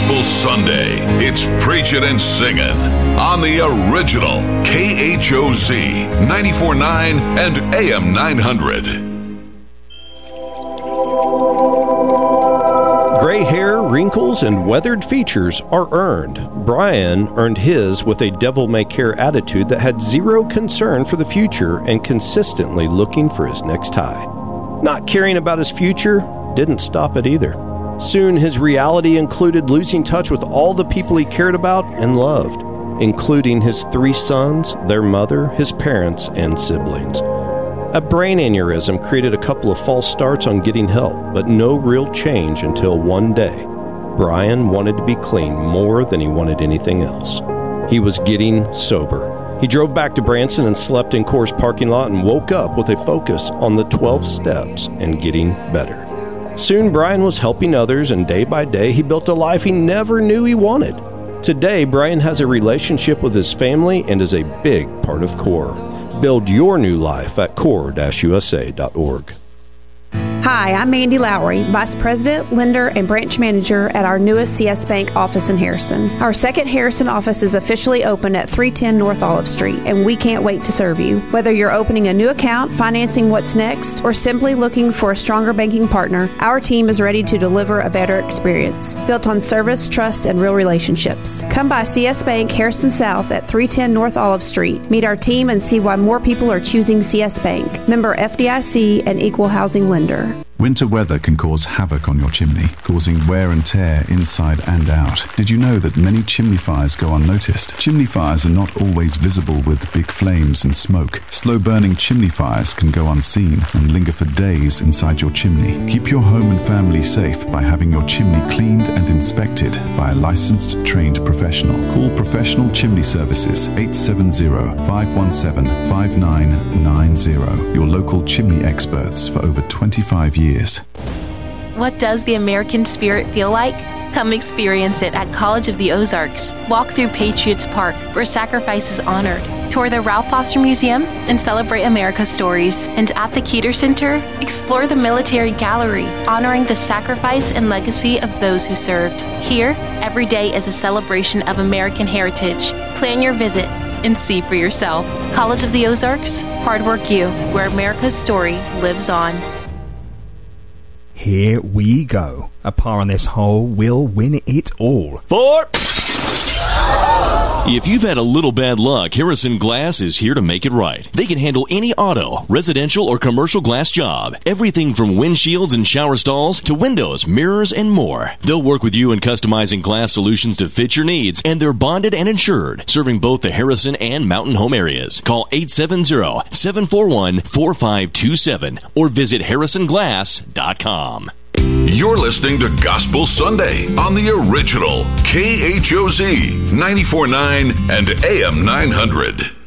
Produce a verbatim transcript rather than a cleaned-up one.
Gospel Sunday. It's preaching and singing on the original K H O Z ninety-four point nine and A M nine hundred. Gray hair, wrinkles, and weathered features are earned. Brian earned his with a devil-may-care attitude that had zero concern for the future and consistently looking for his next high. Not caring about his future didn't stop it either. Soon his reality included losing touch with all the people he cared about and loved, including his three sons, their mother, his parents, and siblings. A brain aneurysm created a couple of false starts on getting help, but no real change until one day. Brian wanted to be clean more than he wanted anything else. He was getting sober. He drove back to Branson and slept in Coors parking lot and woke up with a focus on the twelve steps and getting better. Soon Brian was helping others, and day by day he built a life he never knew he wanted. Today, Brian has a relationship with his family and is a big part of CORE. Build your new life at core dash u s a dot org. Hi, I'm Mandy Lowry, Vice President, Lender, and Branch Manager at our newest C S Bank office in Harrison. Our second Harrison office is officially open at three ten North Olive Street, and we can't wait to serve you. Whether you're opening a new account, financing what's next, or simply looking for a stronger banking partner, our team is ready to deliver a better experience, built on service, trust, and real relationships. Come by C S Bank Harrison South at three ten North Olive Street. Meet our team and see why more people are choosing C S Bank. Member F D I C and Equal Housing Lender. Winter weather can cause havoc on your chimney, causing wear and tear inside and out. Did you know that many chimney fires go unnoticed? Chimney fires are not always visible with big flames and smoke. Slow-burning chimney fires can go unseen and linger for days inside your chimney. Keep your home and family safe by having your chimney cleaned and inspected by a licensed, trained professional. Call Professional Chimney Services eight seven zero, five one seven, five nine nine zero. Your local chimney experts for over twenty-five years. What does the American spirit feel like? Come experience it at College of the Ozarks. Walk through Patriots Park, where sacrifice is honored. Tour the Ralph Foster Museum and celebrate America's stories. And at the Keeter Center, explore the Military Gallery, honoring the sacrifice and legacy of those who served. Here, every day is a celebration of American heritage. Plan your visit and see for yourself. College of the Ozarks, Hard Work U, where America's story lives on. Here we go. A par on this hole will win it all. Four. If you've had a little bad luck, Harrison Glass is here to make it right. They can handle any auto, residential, or commercial glass job. Everything from windshields and shower stalls to windows, mirrors, and more. They'll work with you in customizing glass solutions to fit your needs, and they're bonded and insured, serving both the Harrison and Mountain Home areas. Call eight seven zero, seven four one, four five two seven or visit harrison glass dot com. You're listening to Gospel Sunday on the original K H O Z ninety-four point nine and A M nine hundred.